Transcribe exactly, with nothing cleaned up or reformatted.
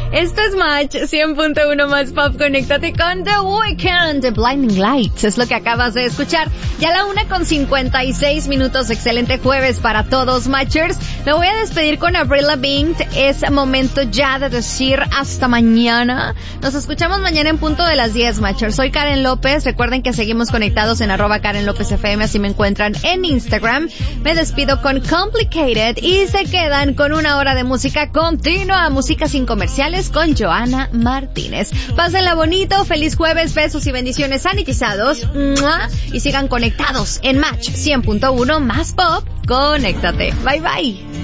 Esto es Match cien punto uno más Pop. Conéctate con The Weeknd, Blinding Lights. Es lo que acabas de escuchar. Ya la una con cincuenta y seis minutos. Excelente jueves para todos, Matchers. Me voy a despedir con Avril Lavigne. Es momento ya de decir hasta mañana. Nos escuchamos mañana en punto de las diez, Matchers. Soy Karen López. Recuerden que seguimos conectados en arroba Karen López F M. Así me encuentran en Instagram. Me despido con Complicated y se quedan con una hora de música continua. Música sin comerciales con Joana Martínez. Pásenla bonito, feliz jueves, besos y bendiciones sanitizados. ¡Mua! Y sigan conectados en Match cien punto uno más Pop. Conéctate. Bye bye.